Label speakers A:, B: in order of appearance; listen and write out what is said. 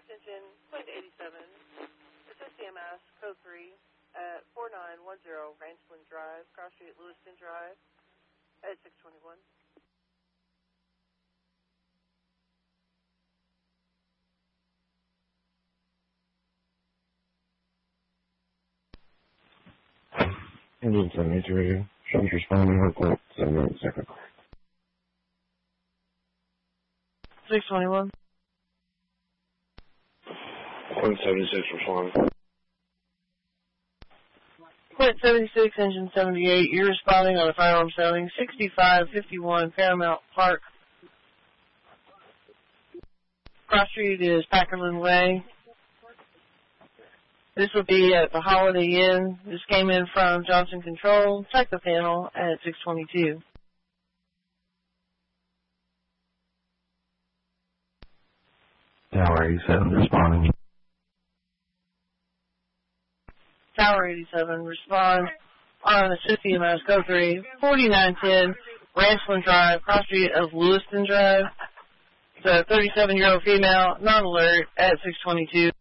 A: attention, point 87. Assist CMS, code 3, at 4910 Rangeland Drive, Cross Street, Lewiston Drive, at 621.
B: Engine 73, she's responding to report 7 second.
A: 621.
B: Point 76 responding.
A: Point 76, engine 78, you're responding on a firearm sounding 6551 Paramount Park. Cross Street is Packerland Way. This will be at the Holiday Inn. This came in from Johnson Control. Check the panel at 622.
B: Tower 87 responding.
A: Tower 87, respond on assist EMS, code 3, 4910 Rangeland Drive, Cross Street of Lewiston Drive. It's a 37-year-old female, non-alert at 622.